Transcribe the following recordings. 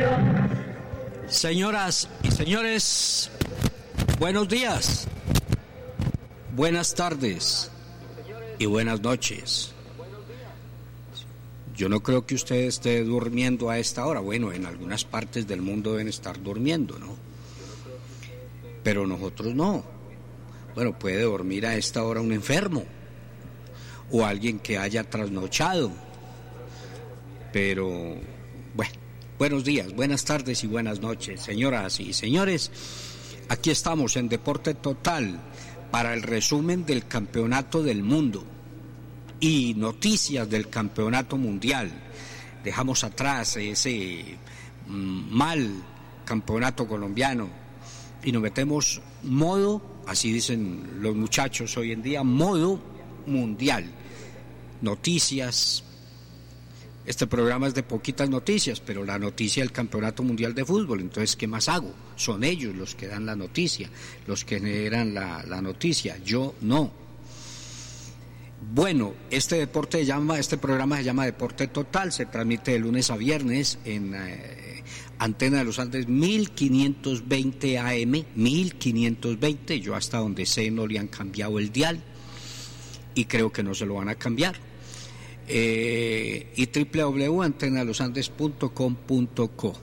Señoras y señores, buenos días, buenas tardes y buenas noches. Yo no creo que usted esté durmiendo a esta hora. Bueno, en algunas partes del mundo deben estar durmiendo, ¿no? Pero nosotros no. Bueno, puede dormir a esta hora un enfermo o alguien que haya trasnochado. Pero, bueno, buenos días, buenas tardes y buenas noches, señoras y señores. Aquí estamos en Deporte Total para el resumen del Campeonato del Mundo y noticias del Campeonato Mundial. Dejamos atrás ese mal campeonato colombiano y nos metemos modo, así dicen los muchachos hoy en día, modo mundial. Noticias. Este programa es de poquitas noticias, pero la noticia del Campeonato Mundial de Fútbol, entonces, ¿qué más hago? Son ellos los que dan la noticia, los que generan la noticia, yo no. Bueno, este programa se llama Deporte Total, se transmite de lunes a viernes en Antena de los Andes 1520 AM, 1520, yo hasta donde sé no le han cambiado el dial y creo que no se lo van a cambiar. Y www.antenalosandes.com.co,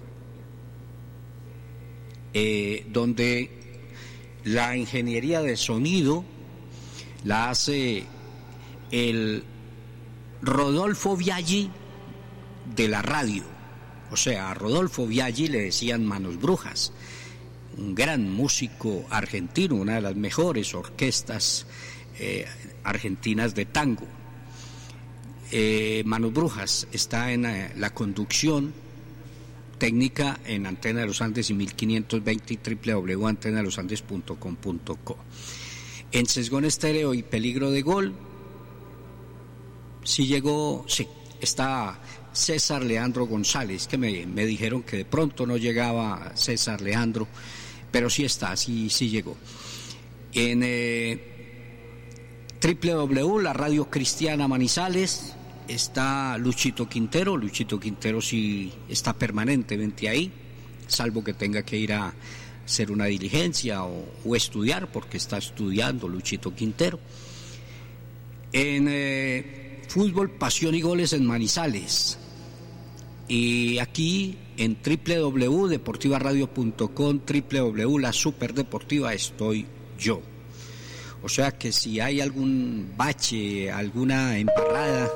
donde la ingeniería de sonido la hace el Rodolfo Biaggi de la radio. O sea, a Rodolfo Biaggi le decían Manos Brujas, un gran músico argentino, una de las mejores orquestas argentinas de tango. Manos Brujas está en la conducción técnica en Antena de los Andes y 1520 y www.antenalosandes.com.co. En Sesgón Estéreo y Peligro de Gol, sí, está César Leandro González, que me dijeron que de pronto no llegaba César Leandro, pero sí está, sí llegó. En www, la Radio Cristiana Manizales, está Luchito Quintero sí está permanentemente ahí, salvo que tenga que ir a hacer una diligencia o estudiar, porque está estudiando Luchito Quintero. En Fútbol, Pasión y Goles en Manizales, y aquí en www.deportivaradio.com, La Superdeportiva, estoy yo. O sea que si hay algún bache, alguna embarrada,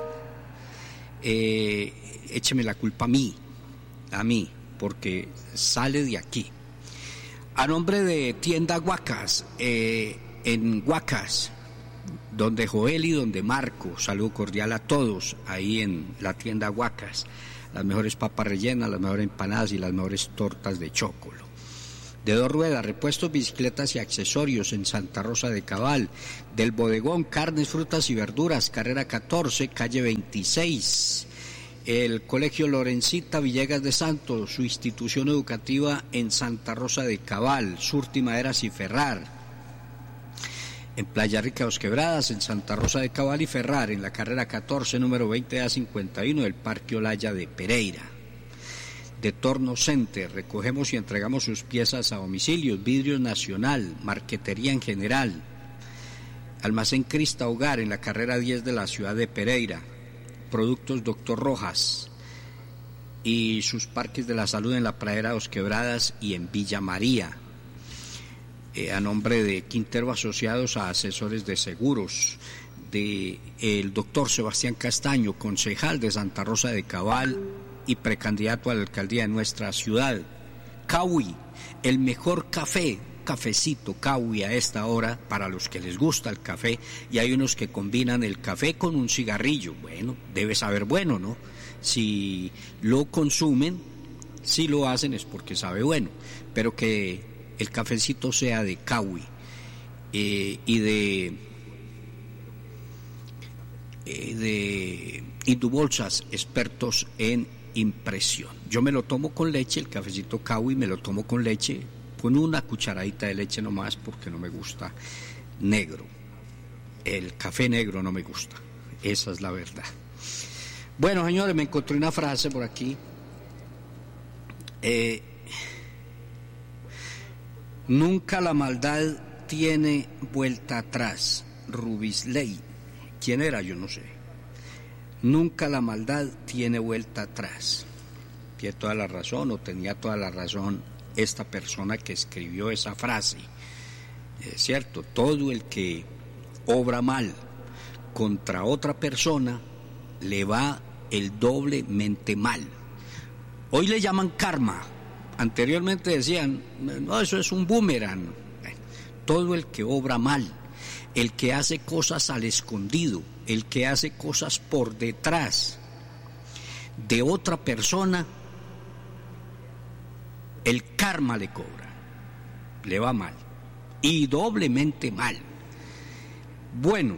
écheme la culpa a mí, porque sale de aquí. A nombre de Tienda Huacas, en Huacas, donde Joel y donde Marco, saludo cordial a todos ahí en la Tienda Huacas, las mejores papas rellenas, las mejores empanadas y las mejores tortas de chocolo. De Dos Ruedas, repuestos, bicicletas y accesorios en Santa Rosa de Cabal. Del Bodegón, carnes, frutas y verduras, carrera 14, calle 26. El Colegio Lorencita Villegas de Santos, su institución educativa en Santa Rosa de Cabal. Surti Maderas y Ferrar. En Playa Rica, Dos Quebradas, en Santa Rosa de Cabal y Ferrar, en la carrera 14, número 20A51 del Parque Olaya de Pereira. De Torno Center, recogemos y entregamos sus piezas a domicilios, Vidrios Nacional, marquetería en general. Almacén Crista Hogar, en la carrera 10 de la ciudad de Pereira. Productos Doctor Rojas y sus parques de la salud en la Pradera Dos Quebradas y en Villa María. A nombre de Quintero Asociados a Asesores de Seguros, de el doctor Sebastián Castaño, concejal de Santa Rosa de Cabal y precandidato a la alcaldía de nuestra ciudad. Cawi, el mejor cafecito Cawi a esta hora, para los que les gusta el café, y hay unos que combinan el café con un cigarrillo. Bueno, debe saber bueno, ¿no? Si lo consumen, si lo hacen es porque sabe bueno, pero que el cafecito sea de Cawi y de Indubolsas, expertos en impresión. Yo me lo tomo con leche, el cafecito Cawi me lo tomo con leche, con una cucharadita de leche nomás, porque no me gusta negro. El café negro no me gusta, esa es la verdad. Bueno, señores, me encontré una frase por aquí Nunca la maldad tiene vuelta atrás. Rubisley. ¿Quién era? Yo no sé. Nunca la maldad tiene vuelta atrás. Tiene toda la razón, o tenía toda la razón esta persona que escribió esa frase. Es cierto, todo el que obra mal contra otra persona le va el doblemente mal. Hoy le llaman karma. Anteriormente decían, no, eso es un boomerang. Todo el que obra mal, el que hace cosas al escondido, el que hace cosas por detrás de otra persona, el karma le cobra, le va mal, y doblemente mal. Bueno,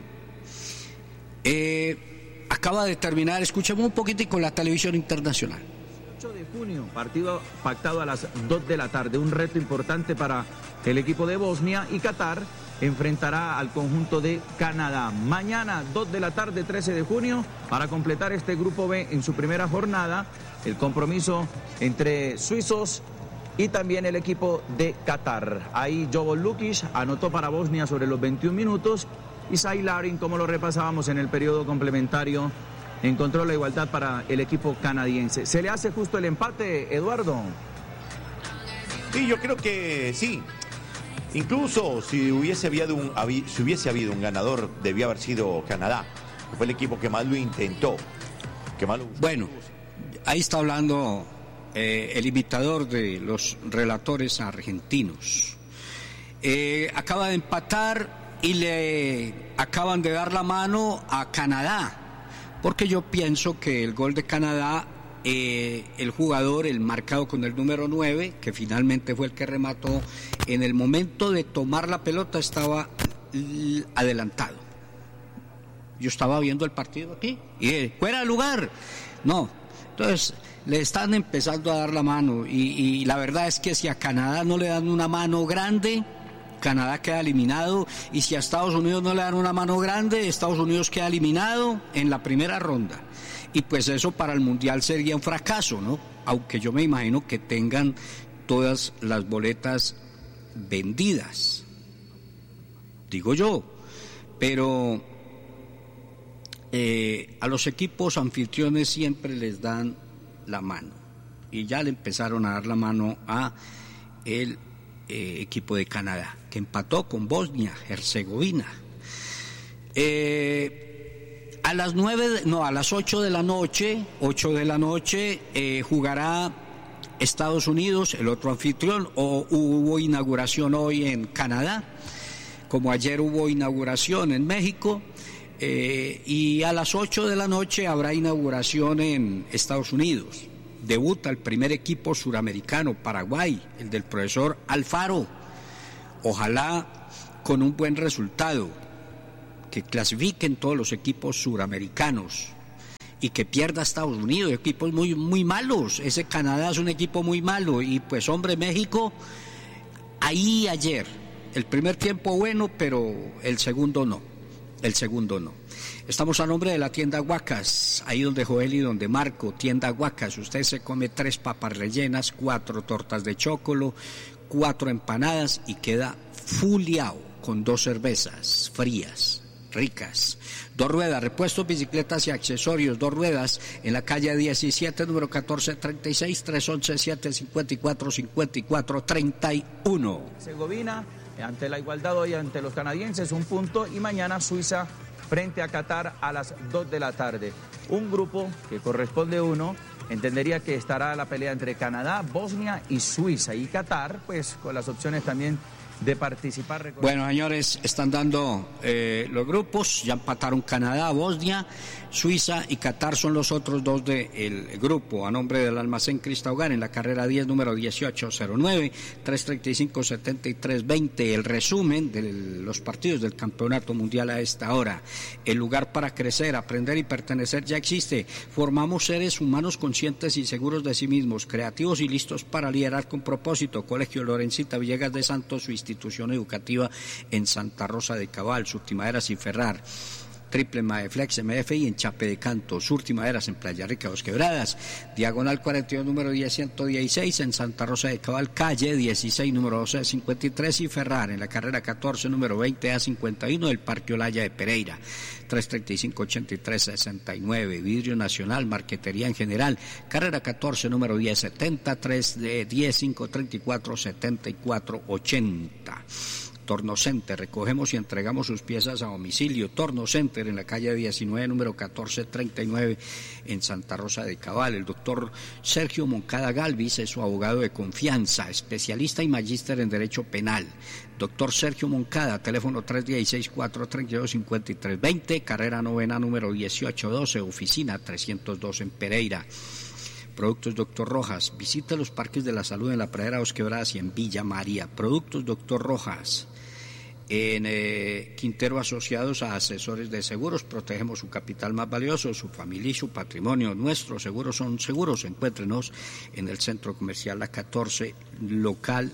acaba de terminar, escuchemos un poquitico la televisión internacional. 8 de junio, partido pactado a las 2 de la tarde, un reto importante para el equipo de Bosnia, y Qatar enfrentará al conjunto de Canadá. Mañana, 2 de la tarde, 13 de junio, para completar este grupo B en su primera jornada, el compromiso entre suizos y también el equipo de Qatar. Ahí Jovo Lukic anotó para Bosnia sobre los 21 minutos y Sai Larin, como lo repasábamos en el periodo complementario, encontró la igualdad para el equipo canadiense. ¿Se le hace justo el empate, Eduardo? Sí, yo creo que sí. Incluso si hubiese habido un ganador, debía haber sido Canadá. Fue el equipo que más lo intentó. Bueno, ahí está hablando el imitador de los relatores argentinos. Acaba de empatar y le acaban de dar la mano a Canadá, porque yo pienso que el gol de Canadá, el jugador, el marcado con el número 9, que finalmente fue el que remató, en el momento de tomar la pelota estaba adelantado. Yo estaba viendo el partido aquí y fuera de lugar. No, entonces le están empezando a dar la mano y la verdad es que si a Canadá no le dan una mano grande, Canadá queda eliminado, y si a Estados Unidos no le dan una mano grande, Estados Unidos queda eliminado en la primera ronda. Y pues eso para el Mundial sería un fracaso, ¿no? Aunque yo me imagino que tengan todas las boletas vendidas, digo yo, pero a los equipos anfitriones siempre les dan la mano, y ya le empezaron a dar la mano a el equipo de Canadá, que empató con Bosnia-Herzegovina. A las 8 de la noche, jugará Estados Unidos, el otro anfitrión, o hubo inauguración hoy en Canadá, como ayer hubo inauguración en México, y a las 8 de la noche habrá inauguración en Estados Unidos. Debuta el primer equipo suramericano, Paraguay, el del profesor Alfaro. Ojalá con un buen resultado, que clasifiquen todos los equipos suramericanos y que pierda Estados Unidos, equipos muy, muy malos. Ese Canadá es un equipo muy malo, y pues hombre, México, ahí ayer, el primer tiempo bueno, pero el segundo no. Estamos a nombre de la tienda Huacas, ahí donde Joel y donde Marco, tienda Huacas. Usted se come 3 papas rellenas, 4 tortas de chocolo, 4 empanadas y queda fuliao con 2 cervezas frías, ricas. 2 ruedas, repuestos, bicicletas y accesorios. 2 ruedas en la calle 17, número 1436, 311-754-5431. Herzegovina, ante la igualdad hoy ante los canadienses, 1 punto, y mañana Suiza frente a Qatar a las 2 de la tarde. Un grupo que corresponde uno, entendería que estará la pelea entre Canadá, Bosnia y Suiza, y Qatar, pues con las opciones también de participar. Bueno, señores, están dando los grupos, ya empataron Canadá, Bosnia, Suiza y Qatar son los otros 2 del grupo. A nombre del Almacén Cristahogar, en la carrera 10, número 1809, 335-7320, el resumen de los partidos del Campeonato Mundial a esta hora. El lugar para crecer, aprender y pertenecer ya existe. Formamos seres humanos conscientes y seguros de sí mismos, creativos y listos para liderar con propósito. Colegio Lorencita Villegas de Santos, su institución educativa en Santa Rosa de Cabal, Surtimaderas y Ferrar. Triple Maeflex MFI en Chape de Canto, Surti Maderas en Playa Rica, Dos Quebradas, Diagonal 42, número 10-116 en Santa Rosa de Cabal, calle 16, número 12-53 y Ferrar en la carrera 14, número 20-51 del Parque Olaya de Pereira, 335-83-69, Vidrio Nacional, Marquetería en general, carrera 14, número 10-73 de 10-534-74-80. Torno Center, recogemos y entregamos sus piezas a domicilio. Torno Center en la calle 19, número 1439 en Santa Rosa de Cabal. El doctor Sergio Moncada Galvis es su abogado de confianza, especialista y magíster en Derecho Penal. Doctor Sergio Moncada, teléfono 316-432-5320, carrera novena, número 1812, oficina 302 en Pereira. Productos Doctor Rojas, visita los parques de la salud en la Pradera Dos Quebradas y en Villa María. Productos Doctor Rojas, en Quintero Asociados a Asesores de Seguros, protegemos su capital más valioso, su familia y su patrimonio. Nuestros seguros son seguros. Encuéntrenos en el Centro Comercial La 14, local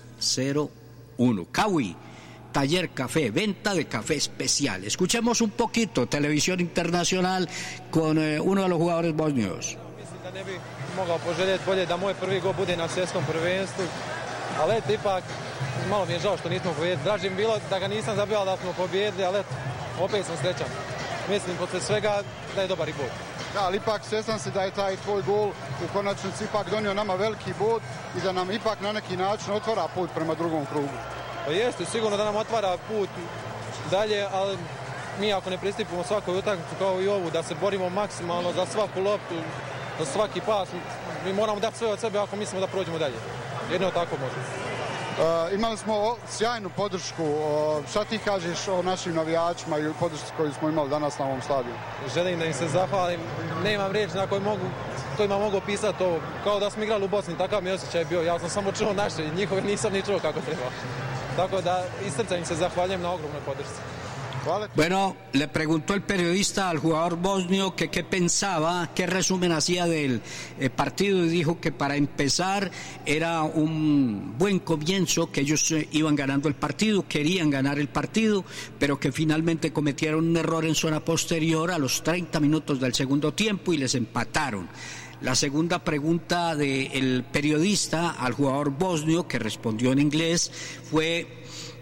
01. Cawi, taller café, venta de café especial. Escuchemos un poquito Televisión Internacional con uno de los jugadores bosnios. Ne bi mogao poželjeti bolje da moj prvi gol bude na svjetskom prvenstvu, ali eto, ipak malo mi je žao što nismo pobjedili. Draže mi bilo da ga nisam zabio, da smo pobjedili, ali eto, opet sam srećan. Mislim, posle svega, da je dobar i bod. Da, ali ipak svjestan se da je taj tvoj gol u konačnici ipak donio nama veliki bod i da nam ipak na neki način otvara put prema drugom krugu. Pa jeste, sigurno da nam otvara put dalje, ali mi ako ne pristupimo svakoj utakmici kao i ovu, da se borimo maksimalno za svaku loptu, za svaki pas, mi moramo dati sve od sebe ako mislimo da prođemo dalje. Jedino tako možemo. Imali smo sjajnu podršku. Šta ti kažeš o našim navijačima i podršci koju smo imali danas na ovom stadionu? Želim da im se zahvalim. Nemam riječi na kojima mogu pisati ovo. Kao da smo igrali u Bosni, takav mi osjećaj bio. Ja sam samo čuo naše, njihove nisam ni čuo kako treba. Tako da iz srca im se zahvaljujem na ogromnoj podršci. Bueno, le preguntó el periodista al jugador bosnio que qué pensaba, qué resumen hacía del partido, y dijo que para empezar era un buen comienzo, que ellos iban ganando el partido, querían ganar el partido, pero que finalmente cometieron un error en zona posterior a los 30 minutos del segundo tiempo y les empataron. La segunda pregunta del periodista al jugador bosnio, que respondió en inglés, fue...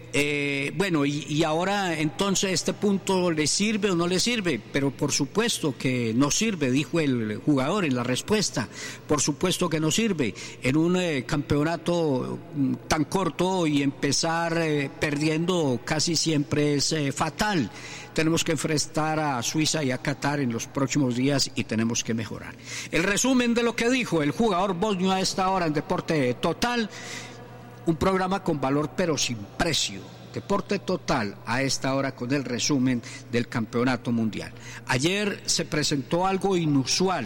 bueno, y ahora entonces este punto le sirve o no le sirve, pero por supuesto que no sirve, dijo el jugador en la respuesta, por supuesto que no sirve en un campeonato tan corto, y empezar perdiendo casi siempre es fatal. Tenemos que enfrentar a Suiza y a Qatar en los próximos días y tenemos que mejorar. El resumen de lo que dijo el jugador bosnio a esta hora en Deporte Total. Un programa con valor pero sin precio. Deporte Total a esta hora con el resumen del Campeonato Mundial. Ayer se presentó algo inusual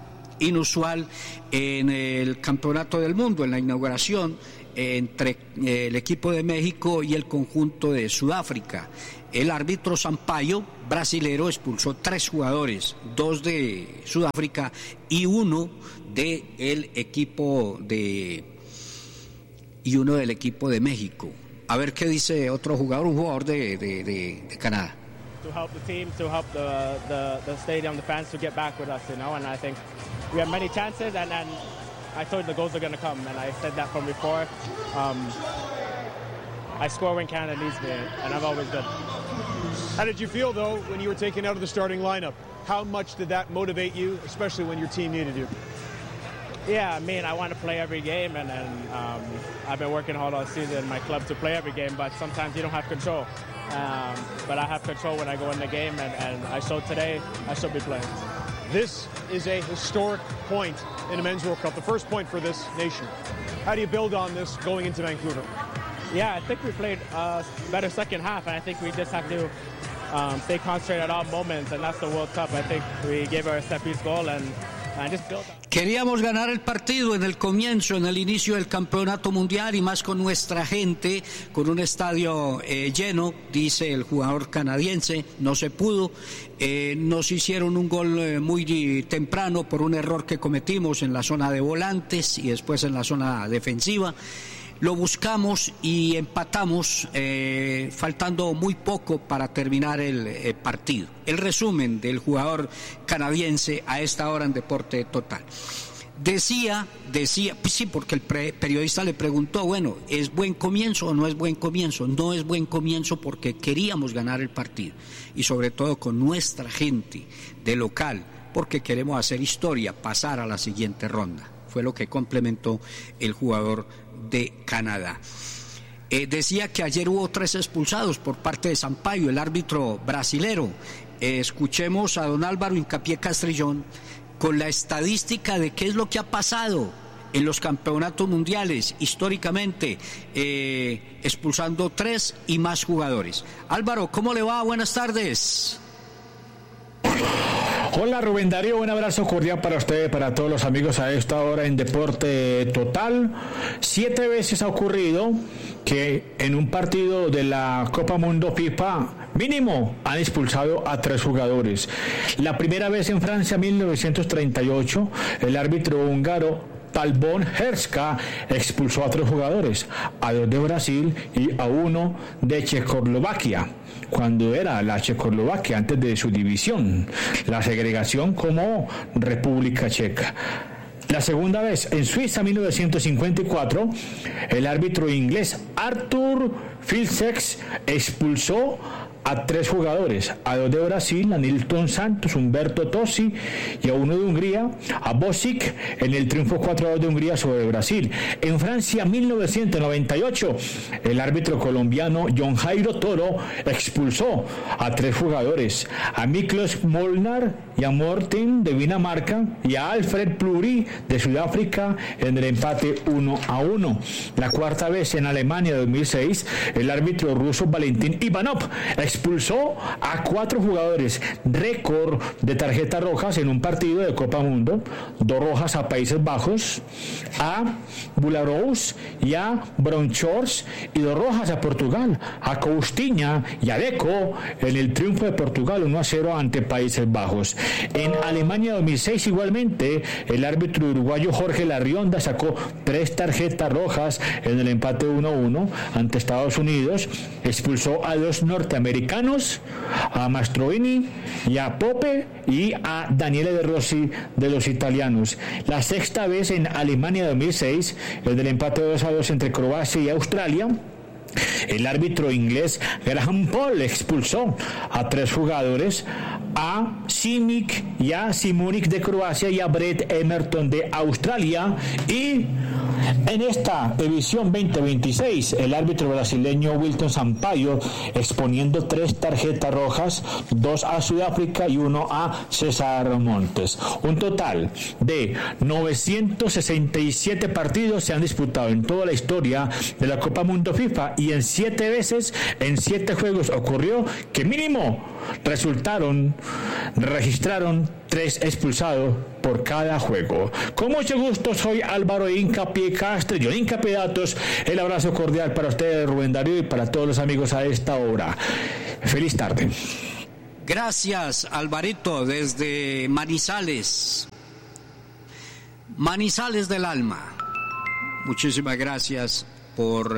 en el Campeonato del Mundo, en la inauguración entre el equipo de México y el conjunto de Sudáfrica. El árbitro Sampaio, brasilero, expulsó 3 jugadores, 2 de Sudáfrica y uno del equipo de México. A ver qué dice otro jugador, un jugador de Canadá. To help the team, to help the stadium, the fans to get back with us, and I think we have many chances, and I told the goals are going to come, and I said that from before. I score when Canada needs me, and I've always done. How did you feel, though, when you were taken out of the starting lineup? How much did that motivate you, especially when your team needed you? Yeah, I mean, I want to play every game, and I've been working hard all season in my club to play every game, but sometimes you don't have control. But I have control when I go in the game, and I showed today I should be playing. This is a historic point in the Men's World Cup, the first point for this nation. How do you build on this going into Vancouver? Yeah, I think we played better second half, and I think we just have to stay concentrated at all moments, and that's the World Cup. I think we gave our set-piece goal and just built on. Queríamos ganar el partido en el comienzo, en el inicio del campeonato mundial, y más con nuestra gente, con un estadio lleno, dice el jugador canadiense. No se pudo. Nos hicieron un gol muy temprano por un error que cometimos en la zona de volantes y después en la zona defensiva. Lo buscamos y empatamos, faltando muy poco para terminar el partido. El resumen del jugador canadiense a esta hora en Deporte Total. Decía, pues sí, porque el periodista le preguntó, bueno, ¿es buen comienzo o no es buen comienzo? No es buen comienzo porque queríamos ganar el partido y sobre todo con nuestra gente de local, porque queremos hacer historia, pasar a la siguiente ronda. Fue lo que complementó el jugador de Canadá. Decía que ayer hubo 3 expulsados por parte de Sampaio, el árbitro brasilero. Escuchemos a don Álvaro Hincapié Castrillón con la estadística de qué es lo que ha pasado en los campeonatos mundiales históricamente, expulsando 3 y más jugadores. Álvaro, ¿cómo le va? Buenas tardes. Hola Rubén Darío, un abrazo cordial para ustedes, para todos los amigos a esta hora en Deporte Total. 7 veces ha ocurrido que en un partido de la Copa Mundo FIFA mínimo han expulsado a 3 jugadores. La primera vez en Francia, 1938, el árbitro húngaro Talbot Herska expulsó a 3 jugadores, a 2 de Brasil y a 1 de Checoslovaquia, cuando era la Checoslovaquia antes de su división, la segregación como República Checa. La segunda vez en Suiza, 1954, el árbitro inglés Arthur Filsex expulsó a 3 jugadores, a 2 de Brasil, a Nilton Santos, Humberto Tosi, y a 1 de Hungría, a Bosic, en el triunfo 4-2 de Hungría sobre Brasil. En Francia, 1998, el árbitro colombiano John Jairo Toro expulsó a 3 jugadores, a Miklos Molnar y a Morten de Dinamarca y a Alfred Pluri de Sudáfrica en el empate 1-1. La cuarta vez en Alemania, 2006, el árbitro ruso Valentín Ivanov expulsó a 4 jugadores, récord de tarjetas rojas en un partido de Copa Mundo, 2 rojas a Países Bajos, a Bularous y a Bronchors, y 2 rojas a Portugal, a Coutinho y a Deco en el triunfo de Portugal 1-0 ante Países Bajos. En Alemania 2006 igualmente, el árbitro uruguayo Jorge Larrionda sacó 3 tarjetas rojas en el empate 1-1 ante Estados Unidos, expulsó a 2 norteamericanos, a Mastroini y a Pope, y a Daniele De Rossi de los italianos. La sexta vez en Alemania 2006, el del empate 2-2 entre Croacia y Australia, el árbitro inglés Graham Paul expulsó a 3 jugadores, a Simic y a Simunic de Croacia y a Brett Emerton de Australia. Y en esta edición 2026, el árbitro brasileño Wilton Sampaio exponiendo 3 tarjetas rojas, 2 a Sudáfrica y 1 a César Montes. Un total de 967 partidos se han disputado en toda la historia de la Copa Mundo FIFA, y en 7 veces, en 7 juegos ocurrió que mínimo registraron 3 expulsados por cada juego. Con mucho gusto, soy Álvaro Hincapié Castrillón, Hincapié Datos. El abrazo cordial para ustedes, Rubén Darío, y para todos los amigos a esta hora. Feliz tarde. Gracias, Alvarito, desde Manizales del alma. Muchísimas gracias por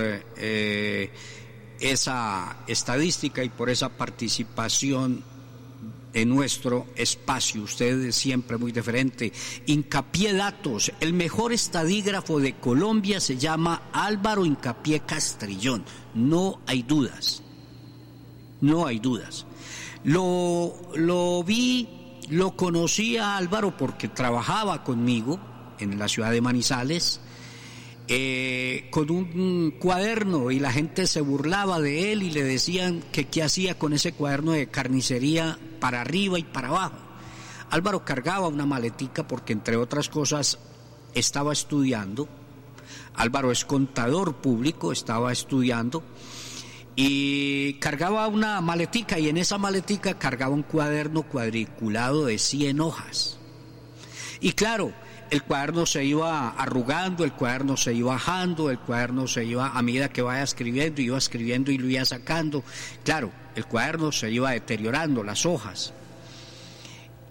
esa estadística y por esa participación en nuestro espacio. Usted es siempre muy diferente. Hincapié Datos, el mejor estadígrafo de Colombia se llama Álvaro Hincapié Castrillón. No hay dudas. No hay dudas. Lo vi, lo conocí a Álvaro porque trabajaba conmigo en la ciudad de Manizales, con un cuaderno, y la gente se burlaba de él y le decían que qué hacía con ese cuaderno de carnicería para arriba y para abajo. Álvaro cargaba una maletica porque, entre otras cosas, estaba estudiando. Álvaro es contador público, estaba estudiando, y cargaba una maletica, y en esa maletica cargaba un cuaderno cuadriculado de 100 hojas. Y claro, el cuaderno se iba arrugando, el cuaderno se iba bajando, el cuaderno se iba, a medida que iba escribiendo y lo iba sacando. Claro, el cuaderno se iba deteriorando, las hojas.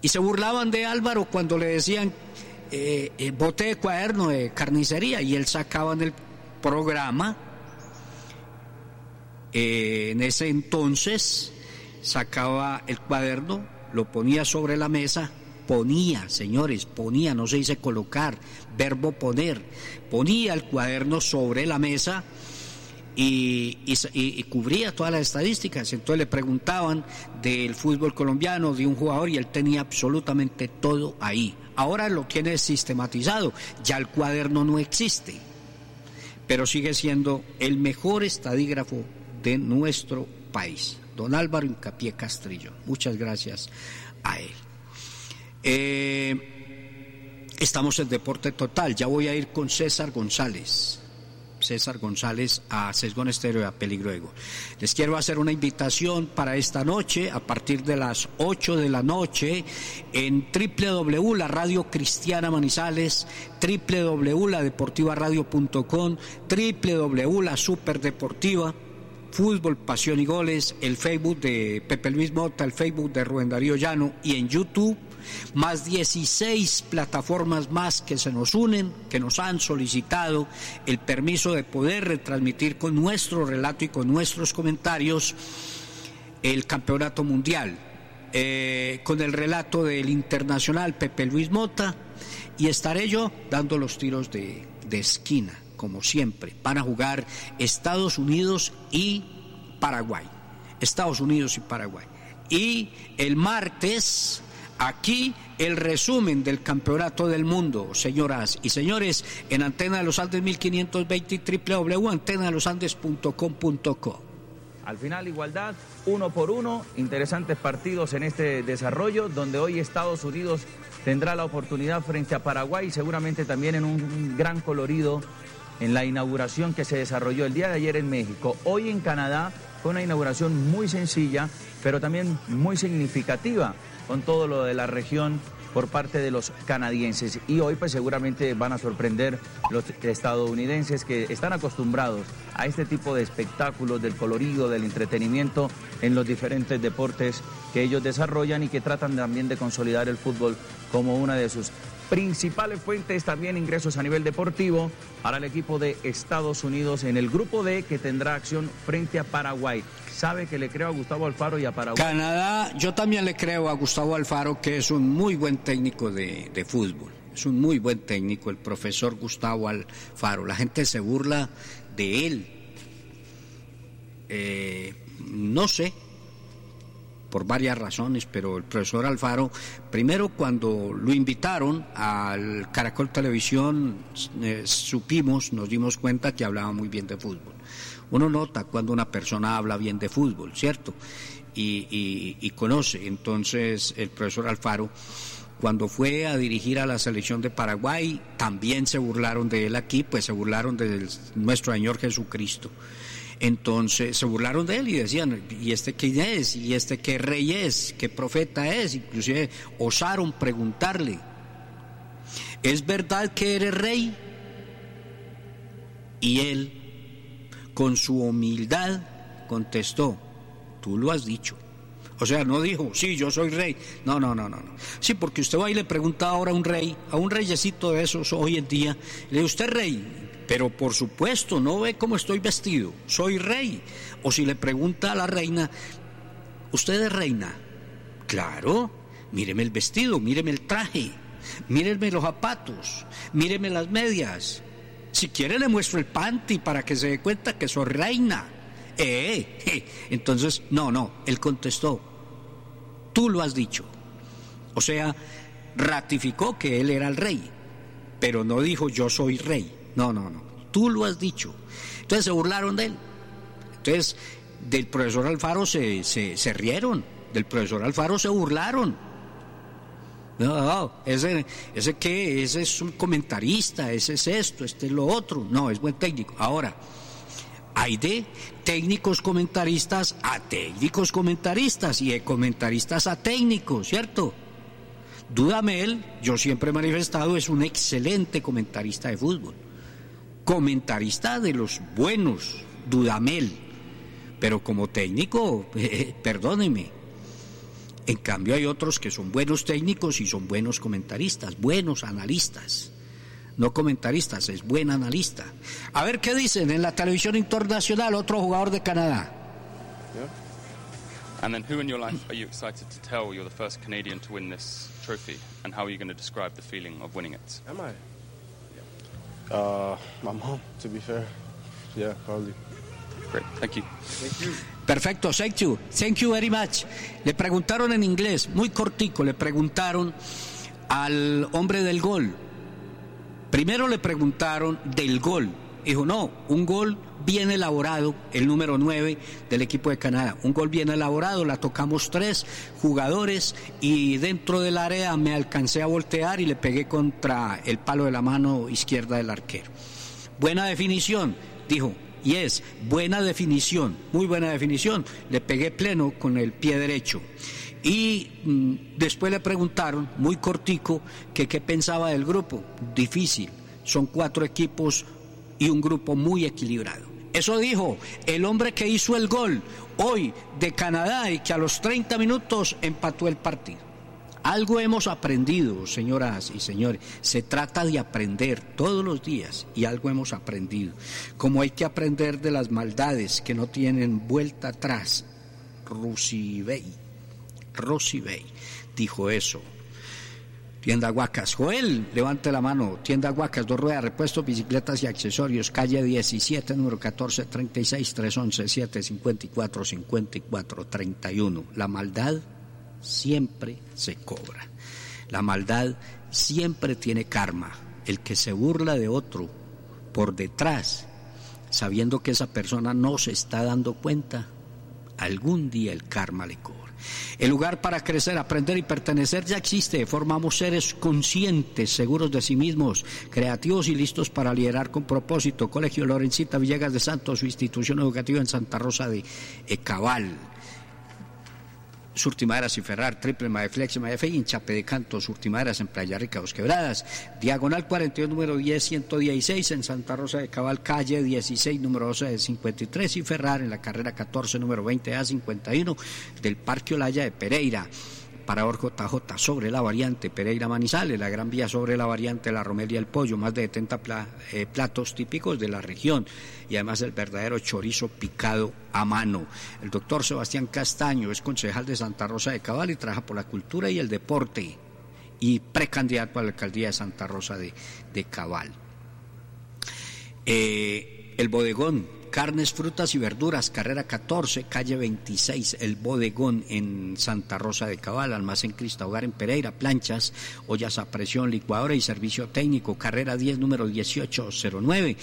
Y se burlaban de Álvaro cuando le decían bote de cuaderno de carnicería, y él sacaba en el programa, en ese entonces sacaba el cuaderno, lo ponía sobre la mesa, ponía, señores, ponía, no se dice colocar, verbo poner, ponía el cuaderno sobre la mesa y cubría todas las estadísticas. Entonces le preguntaban del fútbol colombiano, de un jugador, y él tenía absolutamente todo ahí. Ahora lo tiene sistematizado, ya el cuaderno no existe, pero sigue siendo el mejor estadígrafo de nuestro país, don Álvaro Hincapié Castrillón. Muchas gracias a él. Estamos en Deporte Total. Ya voy a ir con César González a Sesgón Estéreo y a Peligro de Gol. Les quiero hacer una invitación para esta noche, a partir de las 8 de la noche, en www, la Radio Cristiana Manizales, www.ladeportivaradio.com, www, la Superdeportiva, Fútbol, Pasión y Goles, el Facebook de Pepe Luis Mota, el Facebook de Rubén Darío Llano, y en YouTube más 16 plataformas más que se nos unen, que nos han solicitado el permiso de poder retransmitir con nuestro relato y con nuestros comentarios el campeonato mundial, con el relato del internacional Pepe Luis Mota, y estaré yo dando los tiros de esquina, como siempre. Van a jugar Estados Unidos y Paraguay. Y el martes, aquí el resumen del campeonato del mundo, señoras y señores, en Antena de los Andes 1520 y www.antenalosandes.com.co. Al final, igualdad, 1-1, interesantes partidos en este desarrollo, donde hoy Estados Unidos tendrá la oportunidad frente a Paraguay, seguramente también en un gran colorido en la inauguración que se desarrolló el día de ayer en México. Hoy en Canadá fue una inauguración muy sencilla, pero también muy significativa, con todo lo de la región por parte de los canadienses. Y hoy pues seguramente van a sorprender los estadounidenses, que están acostumbrados a este tipo de espectáculos, del colorido, del entretenimiento en los diferentes deportes que ellos desarrollan, y que tratan también de consolidar el fútbol como una de sus principales fuentes, también ingresos a nivel deportivo para el equipo de Estados Unidos en el grupo D, que tendrá acción frente a Paraguay. Sabe que le creo a Gustavo Alfaro y a Paraguay. Canadá, yo también le creo a Gustavo Alfaro, que es un muy buen técnico de fútbol. Es un muy buen técnico, el profesor Gustavo Alfaro. La gente se burla de él. No sé, por varias razones, pero el profesor Alfaro, primero, cuando lo invitaron al Caracol Televisión, nos dimos cuenta que hablaba muy bien de fútbol. Uno nota cuando una persona habla bien de fútbol, ¿cierto? Y conoce. Entonces, el profesor Alfaro, cuando fue a dirigir a la selección de Paraguay, también se burlaron de él aquí, pues se burlaron de nuestro Señor Jesucristo. Entonces se burlaron de él y decían, ¿y este quién es? ¿Y este qué rey es? ¿Qué profeta es? Inclusive osaron preguntarle, ¿es verdad que eres rey? Y él, con su humildad, contestó, tú lo has dicho. O sea, no dijo, sí, yo soy rey. No. Sí, porque usted va y le pregunta ahora a un rey, a un reyesito de esos hoy en día, le dice, ¿usted es rey? Pero por supuesto, no ve cómo estoy vestido, soy rey. O si le pregunta a la reina, ¿usted es reina? Claro, míreme el vestido, míreme el traje, míreme los zapatos, míreme las medias. Si quiere le muestro el panty para que se dé cuenta que soy reina. Entonces, no, él contestó, tú lo has dicho. O sea, ratificó que él era el rey, pero no dijo yo soy rey. No, tú lo has dicho. Entonces se burlaron de él. Entonces del profesor Alfaro se rieron, del profesor Alfaro se burlaron. No, ese qué, ese es un comentarista, ese es esto, este es lo otro. No, es buen técnico. Ahora, hay de técnicos comentaristas a técnicos comentaristas y de comentaristas a técnicos, ¿cierto? Dudamel, yo siempre he manifestado, es un excelente comentarista de fútbol. Comentarista de los buenos, Dudamel, pero como técnico, perdóneme, En cambio hay otros que son buenos técnicos y son buenos comentaristas, buenos analistas. No comentaristas, es buen analista. A ver qué dicen en la televisión internacional, otro jugador de Canadá. And then who in your life are you excited to tell you're the first Canadian to win this trophy, and how are you going to describe the feeling of winning it? Am I? My mom, to be fair. Yeah, probably. Great, thank you. Thank you. Perfecto, thank you very much. Le preguntaron en inglés, muy cortico, le preguntaron al hombre del gol. Primero le preguntaron del gol. Dijo, no, un gol bien elaborado, el número 9 del equipo de Canadá. Un gol bien elaborado, la tocamos 3 jugadores y dentro del área me alcancé a voltear y le pegué contra el palo de la mano izquierda del arquero. Buena definición, dijo. Yes, buena definición, muy buena definición. Le pegué pleno con el pie derecho. Y después le preguntaron, muy cortico, que qué pensaba del grupo. Difícil, son 4 equipos y un grupo muy equilibrado. Eso dijo el hombre que hizo el gol hoy de Canadá y que a los 30 minutos empató el partido. Algo hemos aprendido, señoras y señores. Se trata de aprender todos los días y algo hemos aprendido. Como hay que aprender de las maldades que no tienen vuelta atrás. Rosibey dijo eso. Tienda Guacas. Joel, levante la mano. Tienda Guacas, 2 ruedas, repuestos, bicicletas y accesorios. Calle 17, número 1436, 311-754-5431. La maldad siempre se cobra. La maldad siempre tiene karma. El que se burla de otro por detrás, sabiendo que esa persona no se está dando cuenta, algún día el karma le cobra. El lugar para crecer, aprender y pertenecer ya existe. Formamos seres conscientes, seguros de sí mismos, creativos y listos para liderar con propósito. Colegio Lorencita Villegas de Santos, su institución educativa en Santa Rosa de Cabal. Surtimaderas y Ferrar, Triple Maeflex, Maefe, Hinchape de Canto, Surtimaderas en Playa Rica, Dos Quebradas, Diagonal 42, número 10-116, en Santa Rosa de Cabal, calle 16, número 12-53, y Ferrar en la carrera 14, número 20A51, del Parque Olaya de Pereira. Parador JJ sobre la variante Pereira Manizales, la Gran Vía sobre la variante La Romelia El Pollo, más de 70 platos típicos de la región y además el verdadero chorizo picado a mano. El doctor Sebastián Castaño es concejal de Santa Rosa de Cabal y trabaja por la cultura y el deporte y precandidato a la alcaldía de Santa Rosa de Cabal. El bodegón, carnes, frutas y verduras, carrera 14, calle 26, el bodegón en Santa Rosa de Cabal, almacén Crista Hogar en Pereira, planchas, ollas a presión, licuadora y servicio técnico, carrera 10, número 1809,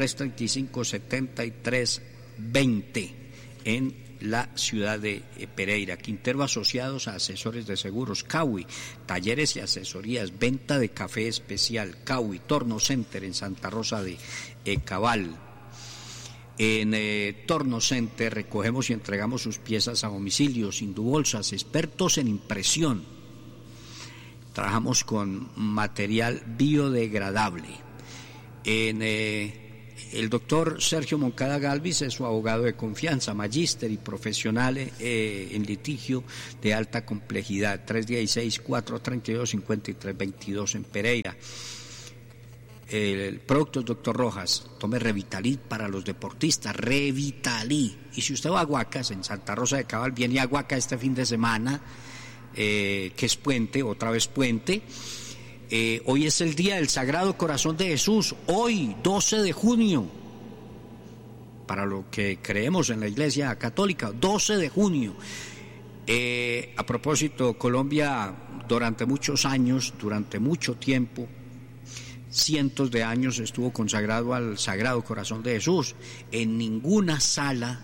335-7320 en la ciudad de Pereira. Quintero Asociados a Asesores de Seguros, Cawi, talleres y asesorías, venta de café especial, Cawi, Torno Center en Santa Rosa de Cabal. En Torno Center recogemos y entregamos sus piezas a domicilio, Indubolsas, expertos en impresión. Trabajamos con material biodegradable. El doctor Sergio Moncada Galvis es su abogado de confianza, magíster y profesional en litigio de alta complejidad, 316-432-5322 en Pereira. El producto es Doctor Rojas, tome Revitalit para los deportistas, Revitalit. Y si usted va a Guacas, en Santa Rosa de Cabal, viene a Guacas este fin de semana, que es puente, otra vez puente. Hoy es el día del Sagrado Corazón de Jesús, hoy 12 de junio, para lo que creemos en la Iglesia Católica, 12 de junio. A propósito, Colombia durante muchos años, durante mucho tiempo, cientos de años estuvo consagrado al Sagrado Corazón de Jesús. En ninguna sala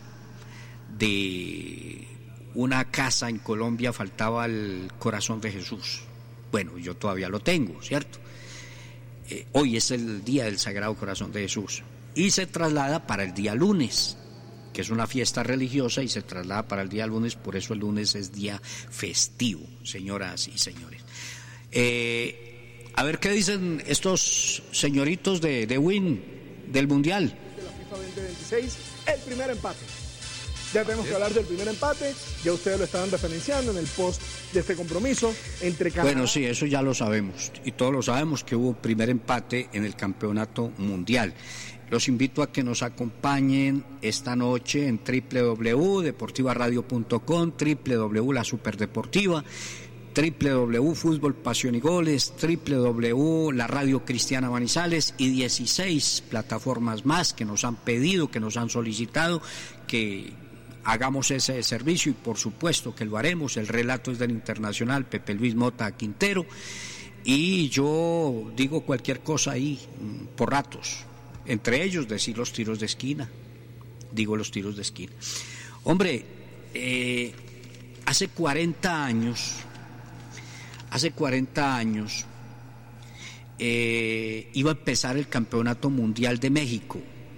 de una casa en Colombia faltaba el Corazón de Jesús. Bueno, yo todavía lo tengo, ¿cierto? Hoy es el día del Sagrado Corazón de Jesús y se traslada para el día lunes, que es una fiesta religiosa, y se traslada para el día lunes, por eso el lunes es día festivo, señoras y señores. A ver qué dicen estos señoritos de Win del Mundial. De la FIFA 2026, el primer empate. Ya tenemos que hablar del primer empate, ya ustedes lo estaban referenciando en el post de este compromiso entre Canadá. Bueno, sí, eso ya lo sabemos, y todos lo sabemos que hubo primer empate en el campeonato mundial. Los invito a que nos acompañen esta noche en www.deportivaradio.com, www.lasuperdeportiva, www.fútbol pasión y goles, www.la Radio Cristiana Manizales y 16 plataformas más que nos han pedido, que nos han solicitado que hagamos ese servicio, y por supuesto que lo haremos. El relato es del internacional Pepe Luis Mota Quintero, y yo digo cualquier cosa ahí por ratos, entre ellos decir los tiros de esquina, digo los tiros de esquina. Hombre, hace 40 años iba a empezar el Campeonato Mundial de México,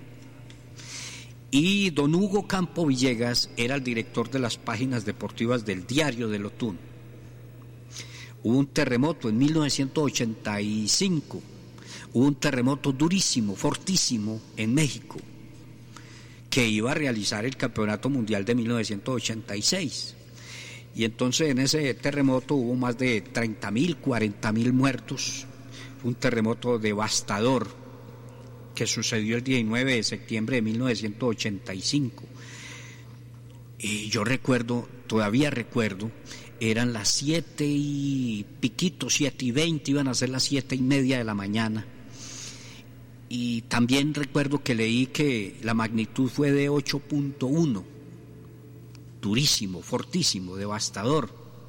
y don Hugo Campo Villegas era el director de las páginas deportivas del Diario del Otún. Hubo un terremoto en 1985, hubo un terremoto durísimo, fortísimo en México, que iba a realizar el Campeonato Mundial de 1986. Y entonces en ese terremoto hubo más de 30.000, 40.000 muertos. Fue un terremoto devastador que sucedió el 19 de septiembre de 1985. Y yo todavía recuerdo, eran las 7 y piquito, 7:20, iban a ser las 7:30 de la mañana. Y también recuerdo que leí que la magnitud fue de 8.1. Durísimo, fortísimo, devastador.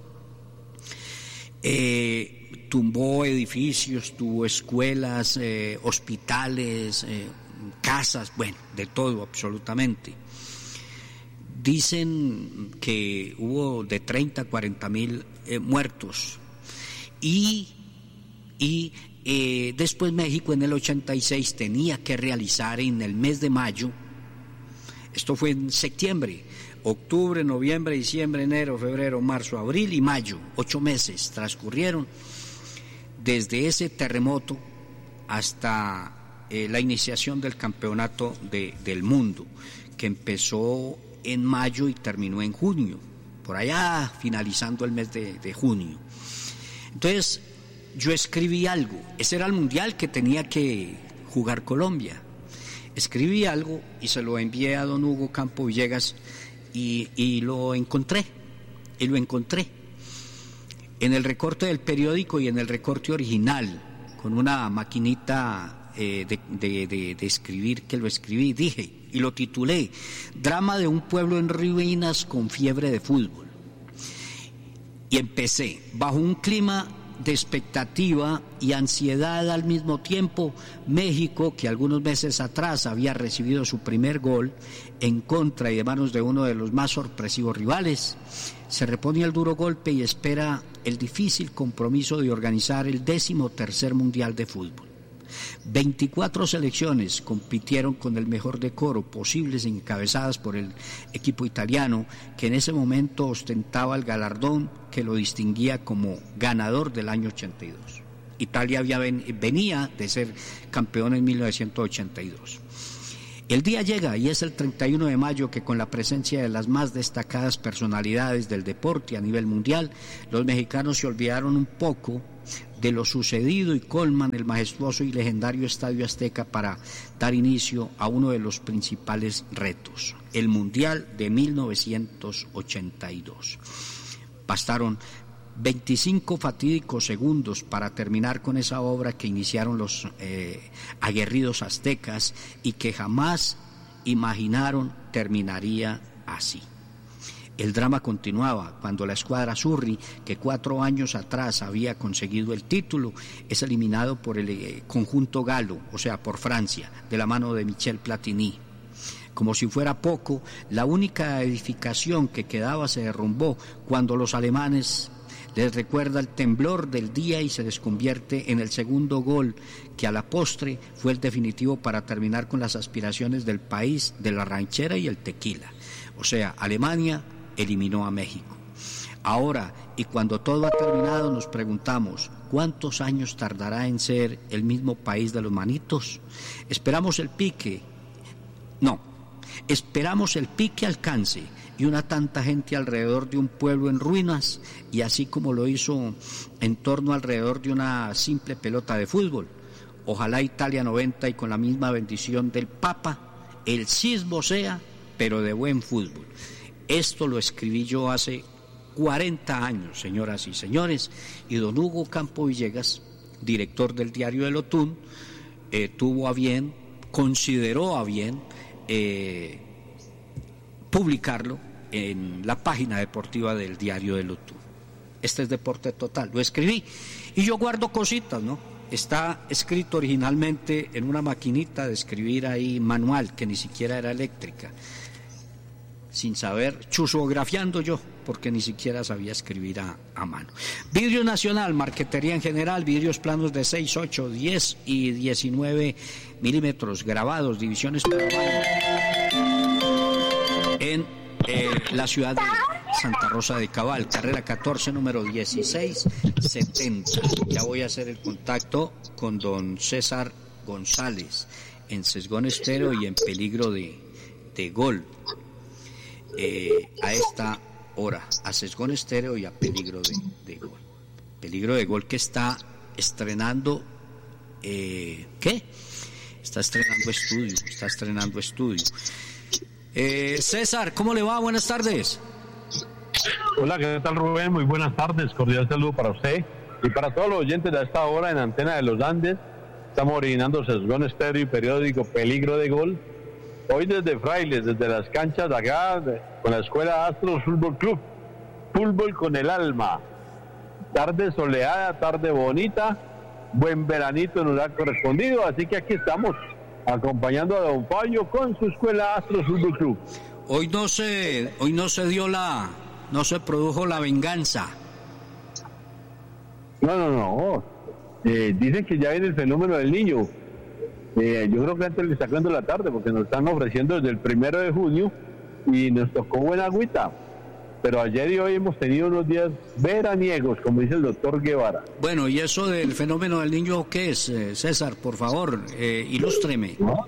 Tumbó edificios, tuvo escuelas, hospitales, casas, bueno, de todo absolutamente. Dicen que hubo de 30 a 40.000 muertos. Y después México en el 86 tenía que realizar en el mes de mayo, esto fue en septiembre, octubre, noviembre, diciembre, enero, febrero, marzo, abril y mayo, 8 meses transcurrieron desde ese terremoto hasta la iniciación del campeonato del mundo, que empezó en mayo y terminó en junio, por allá finalizando el mes de junio. Entonces yo escribí algo, ese era el mundial que tenía que jugar Colombia. Escribí algo y se lo envié a don Hugo Campo Villegas, y lo encontré, en el recorte del periódico y en el recorte original, con una maquinita de escribir, que lo escribí, dije, y lo titulé: Drama de un pueblo en ruinas con fiebre de fútbol. Y empecé, bajo un clima de expectativa y ansiedad al mismo tiempo, México, que algunos meses atrás había recibido su primer gol en contra y de manos de uno de los más sorpresivos rivales, se repone al duro golpe y espera el difícil compromiso de organizar el 13º Mundial de Fútbol. 24 selecciones compitieron con el mejor decoro posibles, encabezadas por el equipo italiano, que en ese momento ostentaba el galardón que lo distinguía como ganador del año 82. Italia venía de ser campeón en 1982. El día llega y es el 31 de mayo que, con la presencia de las más destacadas personalidades del deporte a nivel mundial, los mexicanos se olvidaron un poco de lo sucedido y colman el majestuoso y legendario Estadio Azteca para dar inicio a uno de los principales retos, el Mundial de 1982. Bastaron 25 fatídicos segundos para terminar con esa obra que iniciaron los aguerridos aztecas y que jamás imaginaron terminaría así. El drama continuaba cuando la escuadra Azzurri, que 4 años atrás había conseguido el título, es eliminado por el conjunto galo, o sea, por Francia, de la mano de Michel Platini. Como si fuera poco, la única edificación que quedaba se derrumbó cuando los alemanes les recuerda el temblor del día y se les convierte en el segundo gol, que a la postre fue el definitivo para terminar con las aspiraciones del país de la ranchera y el tequila. O sea, Alemania eliminó a México. Ahora, y cuando todo ha terminado, nos preguntamos, ¿cuántos años tardará en ser el mismo país de los manitos? Esperamos el pique. No, Esperamos el pique alcance y una tanta gente alrededor de un pueblo en ruinas, y así como lo hizo en torno alrededor de una simple pelota de fútbol. Ojalá Italia 90 y con la misma bendición del Papa, el sismo sea, pero de buen fútbol. Esto lo escribí yo hace 40 años, señoras y señores, y don Hugo Campo Villegas, director del diario El Otún, consideró a bien publicarlo en la página deportiva del diario El Otún. Este es Deporte Total, lo escribí, y yo guardo cositas, ¿no? Está escrito originalmente en una maquinita de escribir ahí manual, que ni siquiera era eléctrica, sin saber, chusografiando yo, porque ni siquiera sabía escribir a mano. Vidrio Nacional, marquetería en general, vidrios planos de 6, 8, 10 y 19 milímetros, grabados, divisiones para baño, en la ciudad de Santa Rosa de Cabal, carrera 14, número 1670. Ya voy a hacer el contacto con don César González, en Sesgón Estéreo y en peligro de gol. A esta hora, a Sesgón Estéreo y a peligro de gol. Peligro de gol que está estrenando, Está estrenando estudio. César, ¿cómo le va? Buenas tardes. Hola, ¿qué tal, Rubén? Muy buenas tardes, cordial saludo para usted y para todos los oyentes de esta hora en Antena de los Andes. Estamos originando Sesgón Estéreo y periódico Peligro de Gol. Hoy desde Frailes, desde las canchas de acá, con la Escuela Astros Fútbol Club. Fútbol con el alma. Tarde soleada, tarde bonita, buen veranito nos ha correspondido, así que aquí estamos, acompañando a don Fabio con su Escuela Astros Fútbol Club. Hoy no se produjo la venganza. No. Dicen que ya viene el fenómeno del niño. Yo creo que antes le está sacando la tarde, porque nos están ofreciendo desde el 1 de junio y nos tocó buena agüita. Pero ayer y hoy hemos tenido unos días veraniegos, como dice el doctor Guevara. Bueno, ¿y eso del fenómeno del niño qué es, César? Por favor, ilústreme. ¿No?